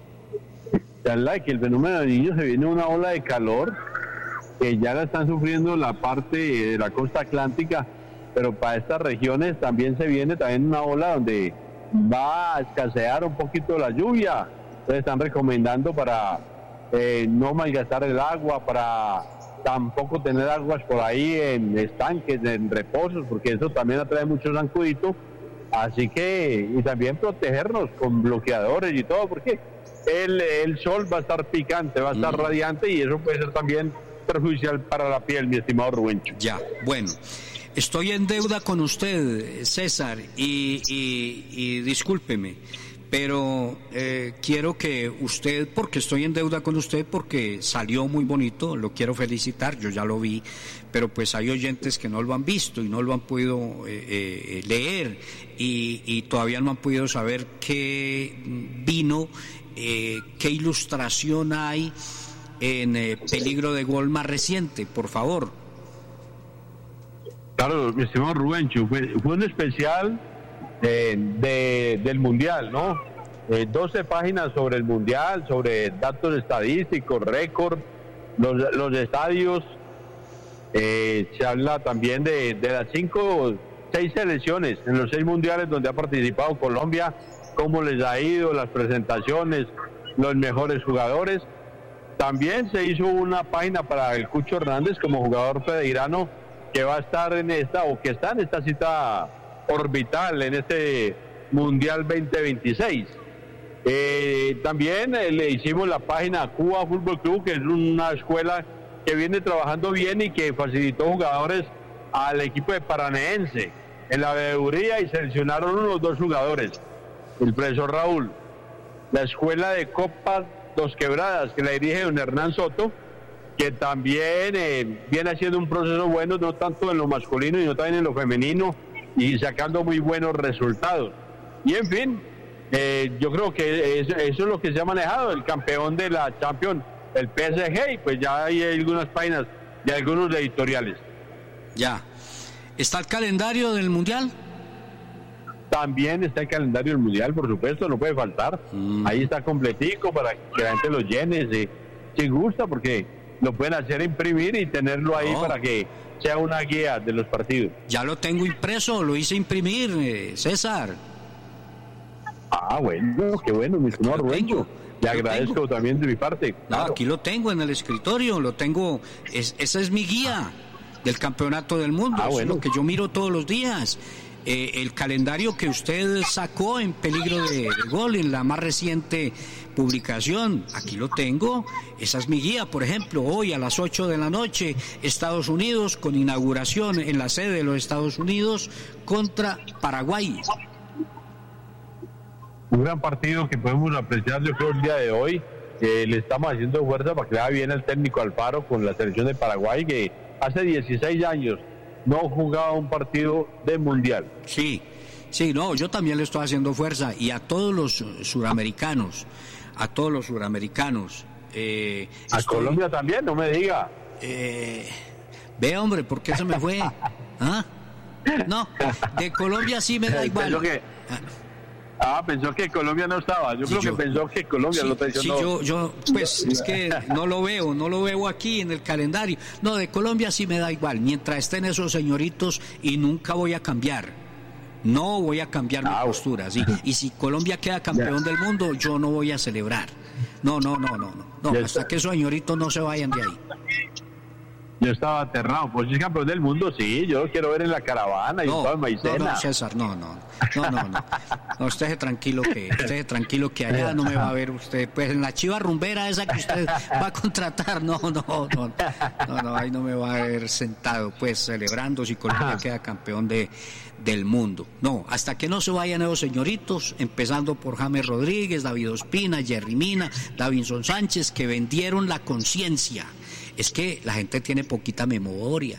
Que el fenómeno del niño se viene una ola de calor que ya la están sufriendo la parte de la costa atlántica, pero para estas regiones también se viene una ola donde va a escasear un poquito la lluvia. Entonces están recomendando para no malgastar el agua, para tampoco tener aguas por ahí en estanques, en reposos, porque eso también atrae mucho zancudito. Así que, y también protegernos con bloqueadores y todo, porque el sol va a estar picante, va a estar radiante, y eso puede ser también perjudicial para la piel, mi estimado Rubencho. Ya, bueno. Estoy en deuda con usted, César, y discúlpeme, pero quiero que usted, porque estoy en deuda con usted, porque salió muy bonito, lo quiero felicitar, yo ya lo vi, pero pues hay oyentes que no lo han visto y no lo han podido leer, y todavía no han podido saber qué vino, qué ilustración hay en Peligro de Gol más reciente, por favor. Claro, mi estimado Rubencho, fue un especial del Mundial, ¿no? 12 páginas sobre el Mundial, sobre datos estadísticos, récord, los estadios. Se habla también de las 6 selecciones en los 6 mundiales donde ha participado Colombia, cómo les ha ido, las presentaciones, los mejores jugadores. También se hizo una página para el Cucho Hernández como jugador federano, que va a estar en esta, o que está en esta cita orbital en este Mundial 2026. También le hicimos la página Cuba Fútbol Club, que es una escuela que viene trabajando bien y que facilitó jugadores al equipo de Paranaense en la veeduría, y seleccionaron unos 2 jugadores, el profesor Raúl. La escuela de Copa Dos Quebradas, que la dirige don Hernán Soto, que también viene haciendo un proceso bueno, no tanto en lo masculino, sino también en lo femenino, y sacando muy buenos resultados. Y en fin, yo creo que eso es lo que se ha manejado, el campeón de la Champions, el PSG, y pues ya hay algunas páginas de algunos editoriales. Ya. ¿Está el calendario del Mundial? También está el calendario del Mundial, por supuesto, no puede faltar. Ahí está completico para que la gente lo llene. si gusta, porque lo pueden hacer imprimir y tenerlo ahí para que sea una guía de los partidos. Ya lo tengo impreso, lo hice imprimir, César. Ah, bueno, qué bueno, mi señor Rubencho. Le agradezco también de mi parte. Claro. No, aquí lo tengo en el escritorio, lo tengo, esa es mi guía del campeonato del mundo, es lo que yo miro todos los días. El calendario que usted sacó en Peligro de Gol en la más reciente publicación, aquí lo tengo, esa es mi guía. Por ejemplo, hoy a las 8 de la noche, Estados Unidos, con inauguración en la sede de los Estados Unidos contra Paraguay. Un gran partido que podemos apreciar, yo creo, el día de hoy. Le estamos haciendo fuerza para que vaya bien el técnico Alfaro con la selección de Paraguay, que hace 16 años no jugaba un partido de mundial. Sí, no, yo también le estoy haciendo fuerza, y a todos los suramericanos, a Colombia también, no me diga. Ve, hombre, ¿por qué se me fue? ¿Ah? No, de Colombia sí me da igual. Pensó que Colombia no estaba. Yo creo que pensó que Colombia lo traicionó. Sí, yo, pues es que no lo veo aquí en el calendario. No, de Colombia sí me da igual, mientras estén esos señoritos, y nunca voy a cambiar. No voy a cambiar mi postura, ¿sí? Y si Colombia queda campeón del mundo, yo no voy a celebrar. No, hasta que esos señoritos no se vayan de ahí. Yo estaba aterrado, pues es campeón del mundo, sí, yo lo quiero ver en la caravana y en toda Maicena. No, César, no, usted es tranquilo que allá no me va a ver usted, pues en la chiva rumbera esa que usted va a contratar, no, ahí no me va a ver sentado, pues celebrando si Colombia queda campeón del mundo. No, hasta que no se vayan esos señoritos, empezando por James Rodríguez, David Ospina, Jerry Mina, Davinson Sánchez, que vendieron la conciencia. Es que la gente tiene poquita memoria,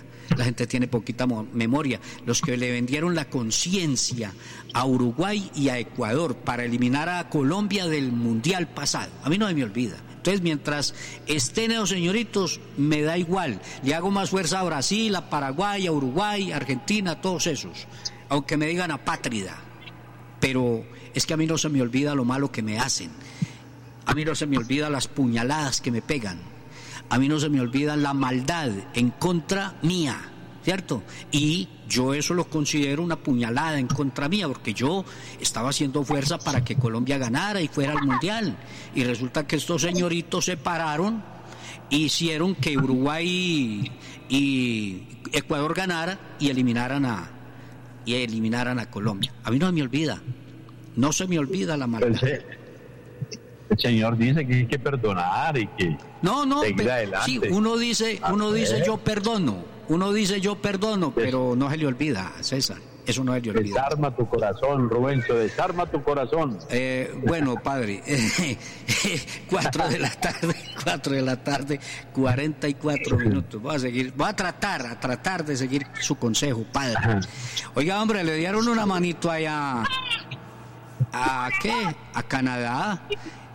los que le vendieron la conciencia a Uruguay y a Ecuador para eliminar a Colombia del Mundial pasado, a mí no me olvida. Entonces, mientras estén esos señoritos, me da igual, le hago más fuerza a Brasil, a Paraguay, a Uruguay, a Argentina, a todos esos, aunque me digan apátrida, pero es que a mí no se me olvida lo malo que me hacen, a mí no se me olvida las puñaladas que me pegan, a mí no se me olvida la maldad en contra mía, ¿cierto? Y yo eso lo considero una puñalada en contra mía, porque yo estaba haciendo fuerza para que Colombia ganara y fuera al Mundial. Y resulta que estos señoritos se pararon, hicieron que Uruguay y Ecuador ganara y eliminaran a Colombia. A mí no se me olvida la maldad. El señor dice que hay que perdonar y que seguir adelante. Sí, uno dice yo perdono, pero no se le olvida, César, eso no se le olvida. Desarma tu corazón, Rubencho, desarma tu corazón. Bueno, padre, 4 de la tarde, 44 minutos. Voy a tratar de seguir su consejo, padre. Oiga, hombre, le dieron una manito allá a Canadá.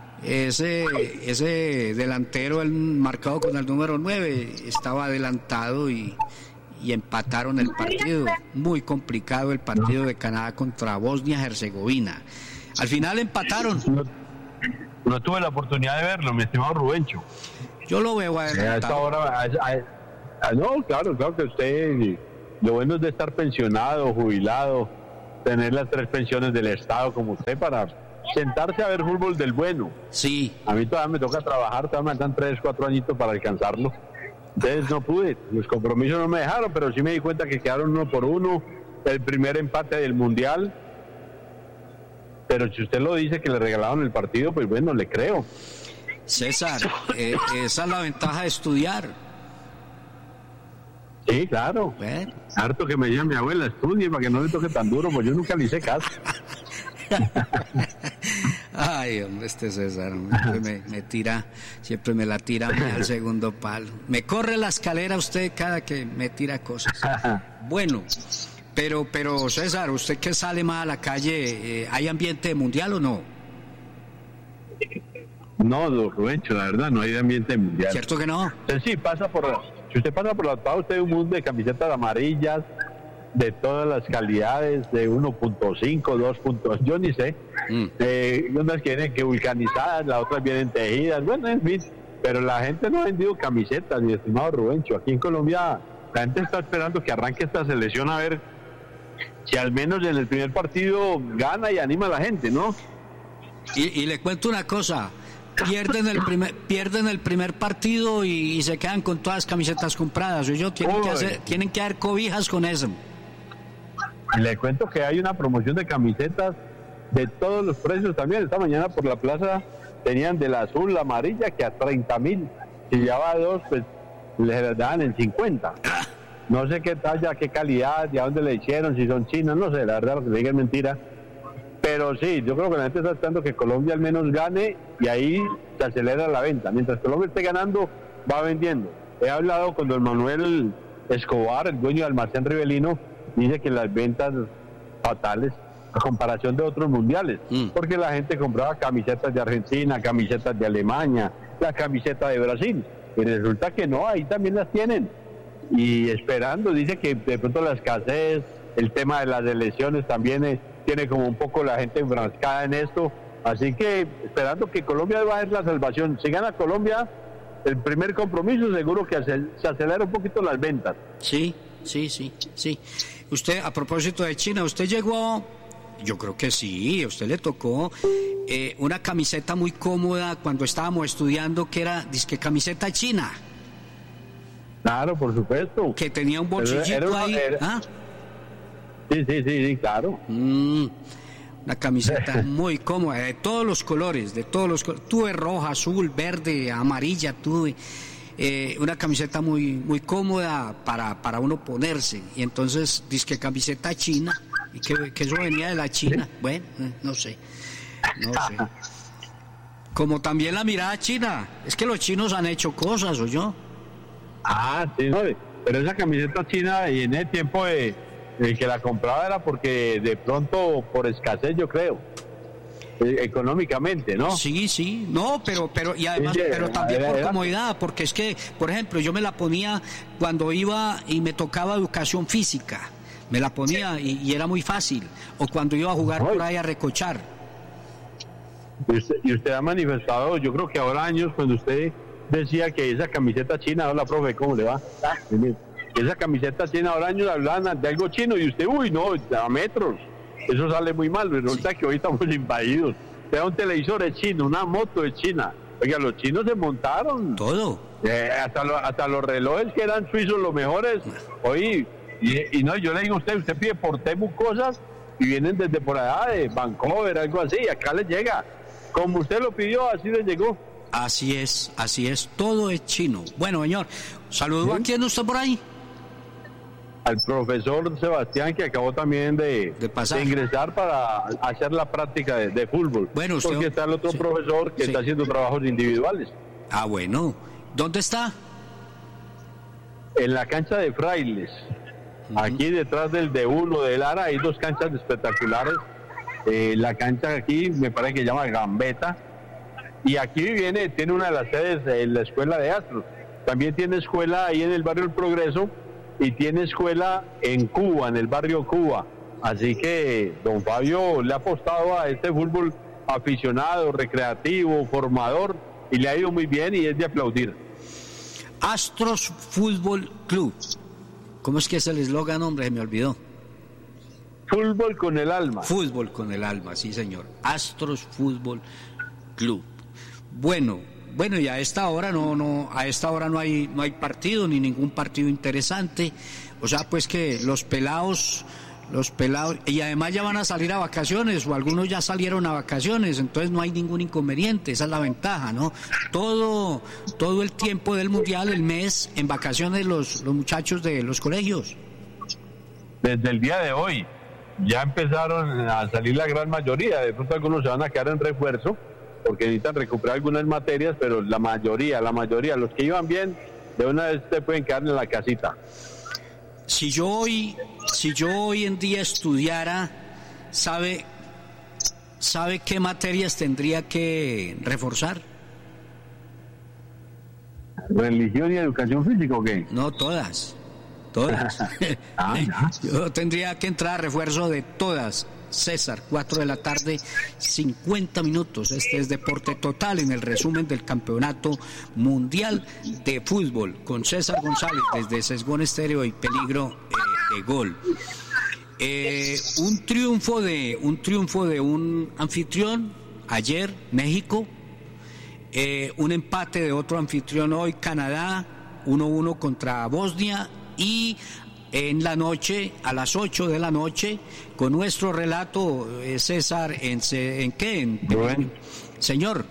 Ese delantero, el marcado con el número 9, estaba adelantado y empataron el partido. Muy complicado el partido de Canadá contra Bosnia-Herzegovina. Al final empataron. No tuve la oportunidad de verlo, mi estimado Rubencho. Yo lo veo adelantado. A esta hora, no, claro que usted, lo bueno es de estar pensionado, jubilado, tener las 3 pensiones del Estado como usted para sentarse a ver fútbol del bueno. Sí. A mí todavía me toca trabajar, todavía me dan 3-4 añitos para alcanzarlo. Entonces no pude, los compromisos no me dejaron, pero sí me di cuenta que quedaron 1-1, el primer empate del Mundial. Pero si usted lo dice que le regalaron el partido, pues bueno, le creo. César, esa es la ventaja de estudiar. Sí, claro. Harto que me diga mi abuela, estudie para que no le toque tan duro, pues yo nunca le hice caso. Ay, hombre, César siempre me la tira al segundo palo. Me corre la escalera usted cada que me tira cosas. Bueno, pero César, usted que sale más a la calle, ¿hay ambiente mundial o no? No, don Rubencho, la verdad, no hay ambiente mundial. ¿Cierto que no? Si usted pasa por la paz, usted ve un mundo de camisetas amarillas, de todas las calidades, de 1.5, 2. Yo ni sé. Unas que vienen que vulcanizadas, las otras vienen tejidas. Bueno, en fin, pero la gente no ha vendido camisetas, mi estimado Rubencho. Aquí en Colombia la gente está esperando que arranque esta selección a ver si al menos en el primer partido gana y anima a la gente, ¿no? Y le cuento una cosa, pierden el primer partido y se quedan con todas las camisetas compradas. Tienen que hacer cobijas con eso. Y le cuento que hay una promoción de camisetas de todos los precios también. Esta mañana por la plaza tenían de la azul, la amarilla, que a 30.000. Si llevaba dos, pues les daban en 50. No sé qué talla, qué calidad, de a dónde le hicieron, si son chinos, no sé, la verdad lo que digan es mentira. Pero sí, yo creo que la gente está esperando que Colombia al menos gane y ahí se acelera la venta. Mientras Colombia esté ganando, va vendiendo. He hablado con don Manuel Escobar, el dueño de Almacén Rivelino, dice que las ventas fatales a comparación de otros mundiales, porque la gente compraba camisetas de Argentina, camisetas de Alemania, la camiseta de Brasil, y resulta que no, ahí también las tienen. Y esperando, dice que de pronto la escasez, el tema de las elecciones también tiene como un poco la gente enfrascada en esto, así que esperando que Colombia va a ser la salvación. Si gana Colombia, el primer compromiso seguro que se acelera un poquito las ventas. Sí. Usted, a propósito de China, usted llegó, yo creo que sí, a usted le tocó una camiseta muy cómoda cuando estábamos estudiando, que era disque camiseta china. Claro, por supuesto. Que tenía un bolsillito ahí. Sí, claro. Una camiseta muy cómoda, de todos los colores, Tuve roja, azul, verde, amarilla, tuve. Una camiseta muy cómoda para uno ponerse. Y entonces, disque camiseta china, y que eso venía de la China. Bueno, no sé. Como también la mirada china. Es que los chinos han hecho cosas, ¿o yo? Sí, no, pero esa camiseta china, y en el tiempo el que la compraba era porque de pronto por escasez, yo creo, económicamente, ¿no? Sí, no, pero y además, pero también por comodidad, porque es que, por ejemplo, yo me la ponía cuando iba y me tocaba educación física, me la ponía y era muy fácil, o cuando iba a jugar por ahí a recochar. Y usted ha manifestado, yo creo que ahora años, cuando usted decía que esa camiseta china, hola profe, ¿cómo le va? Esa camiseta china, ahora años hablan de algo chino y usted, no, a metros, eso sale muy mal. Resulta que hoy estamos invadidos. Vea, un televisor es chino, una moto es china. Oiga, los chinos se montaron todo, hasta los relojes que eran suizos los mejores. Hoy, y no, yo le digo a usted pide por Temu cosas y vienen desde por allá de Vancouver, algo así, y acá les llega. Como usted lo pidió, así les llegó. Así es, todo es chino. Bueno, señor, ¿saludó a quién usted por ahí? Al profesor Sebastián, que acabó también de ingresar para hacer la práctica de fútbol. Bueno, usted... Porque está el otro profesor que está haciendo trabajos individuales. Bueno. ¿Dónde está? En la cancha de Frailes. Aquí detrás del D1 de Lara hay dos canchas espectaculares. La cancha aquí me parece que se llama Gambetta. Y aquí tiene una de las sedes en la escuela de Astros. También tiene escuela ahí en el barrio El Progreso y tiene escuela en Cuba, en el barrio Cuba. Así que don Fabio le ha apostado a este fútbol aficionado, recreativo, formador, y le ha ido muy bien y es de aplaudir. Astros Fútbol Club. ¿Cómo es que es el eslogan, hombre? Se me olvidó. Fútbol con el alma. Fútbol con el alma, sí señor. Astros Fútbol Club. Bueno, y a esta hora no hay partido, ni ningún partido interesante. O sea, pues que los pelados, y además ya van a salir a vacaciones, o algunos ya salieron a vacaciones, entonces no hay ningún inconveniente, esa es la ventaja, ¿no? Todo el tiempo del mundial, el mes, en vacaciones los muchachos de los colegios. Desde el día de hoy ya empezaron a salir la gran mayoría, de pronto algunos se van a quedar en refuerzo, porque necesitan recuperar algunas materias, pero la mayoría, los que iban bien, de una vez se pueden quedar en la casita. Si yo hoy en día estudiara, ¿sabe qué materias tendría que reforzar? ¿Religión y educación física o qué? No, todas. Yo tendría que entrar a refuerzo de todas. César, 4 de la tarde, 50 minutos. Este es Deporte Total en el resumen del Campeonato Mundial de Fútbol con César González desde Sesgón Estéreo y Peligro de Gol. Un triunfo de un anfitrión ayer, México, un empate de otro anfitrión hoy, Canadá, 1-1 contra Bosnia, y en la noche, a las 8 de la noche, con nuestro relato, César, ¿en qué? Rubén. Señor.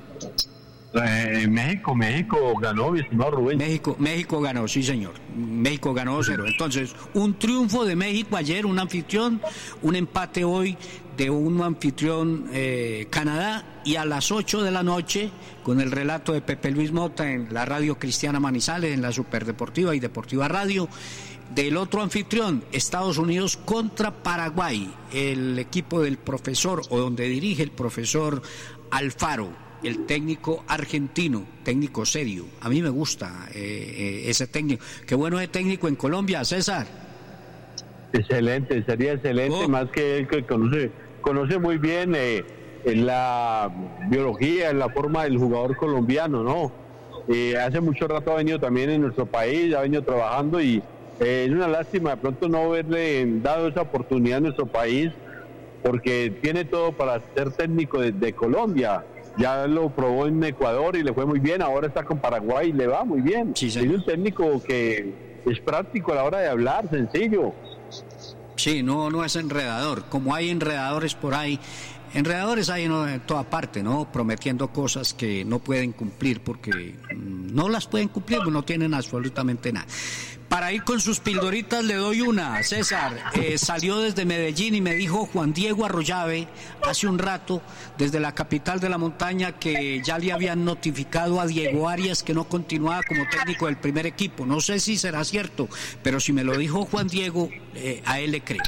México ganó, mi estimado Rubén. México ganó, sí señor. México ganó 0. Entonces, un triunfo de México ayer, un anfitrión, un empate hoy de un anfitrión Canadá, y a las 8 de la noche, con el relato de Pepe Luis Mota en la Radio Cristiana Manizales, en la Superdeportiva y Deportiva Radio, del otro anfitrión, Estados Unidos contra Paraguay, el equipo del profesor, o donde dirige el profesor Alfaro, el técnico argentino, técnico serio. A mí me gusta ese técnico. Qué bueno ese técnico en Colombia, César. Excelente, sería excelente, más que él que conoce muy bien en la biología, en la forma del jugador colombiano, ¿no? Hace mucho rato ha venido también en nuestro país, ha venido trabajando, y es una lástima de pronto no haberle dado esa oportunidad a nuestro país, porque tiene todo para ser técnico de Colombia. Ya lo probó en Ecuador y le fue muy bien, ahora está con Paraguay y le va muy bien. Sí, es un técnico que es práctico a la hora de hablar, sencillo. Sí, no es enredador, como hay enredadores por ahí. Enredadores hay en toda parte, ¿no? Prometiendo cosas que no pueden cumplir porque no las pueden cumplir, no tienen absolutamente nada. Para ir con sus pildoritas le doy una, César. Salió desde Medellín y me dijo Juan Diego Arroyave hace un rato, desde la capital de la montaña, que ya le habían notificado a Diego Arias que no continuaba como técnico del primer equipo. No sé si será cierto, pero si me lo dijo Juan Diego, a él le creo.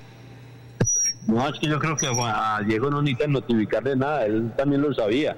No, es que yo creo que a Diego no necesitan notificarle nada, él también lo sabía.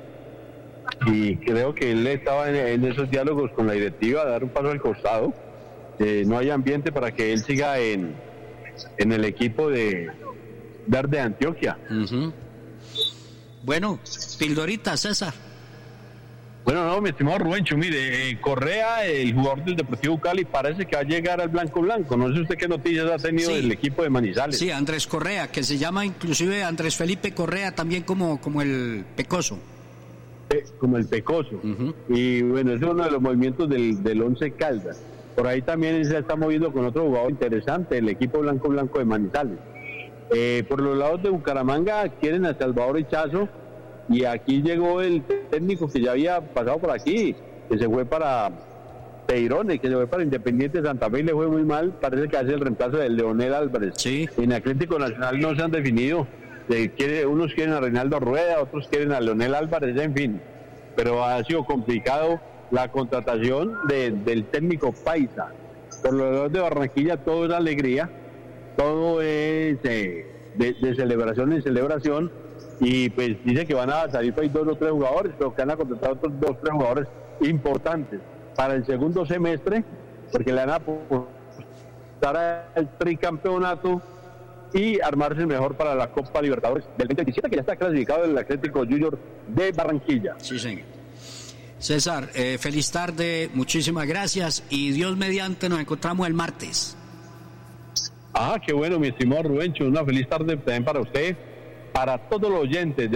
Y creo que él estaba en esos diálogos con la directiva, a dar un paso al costado. No hay ambiente para que él siga en el equipo de Verde Antioquia. Uh-huh. Bueno, pildorita, César. Bueno, no, mi estimado Rubencho, mire, Correa, el jugador del Deportivo Cali, parece que va a llegar al blanco. No sé usted qué noticias ha tenido del equipo de Manizales. Sí, Andrés Correa, que se llama inclusive Andrés Felipe Correa, también como el Pecoso. Como el Pecoso. Uh-huh. Y bueno, ese es uno de los movimientos del Once Caldas. Por ahí también se está moviendo con otro jugador interesante, el equipo blanco de Manizales. Por los lados de Bucaramanga quieren a Salvador Echazo, y aquí llegó el técnico que ya había pasado por aquí, que se fue para Peirones, que se fue para Independiente Santa Fe y le fue muy mal. Parece que hace el reemplazo de Leonel Álvarez. Sí. En Atlético Nacional no se han definido. Unos quieren a Reinaldo Rueda, otros quieren a Leonel Álvarez, en fin. Pero ha sido complicado la contratación del técnico paisa. Por los lados de Barranquilla todo es alegría, todo es de celebración en celebración, y pues dice que van a salir para 2 o 3 jugadores, pero que van a contratar otros 2 o 3 jugadores importantes para el segundo semestre, porque le van a apostar al tricampeonato y armarse mejor para la Copa Libertadores del 2017, que ya está clasificado el Atlético Junior de Barranquilla. Sí, señor. César, feliz tarde, muchísimas gracias, y Dios mediante nos encontramos el martes. Qué bueno, mi estimado Rubencho, una feliz tarde también para usted, para todos los oyentes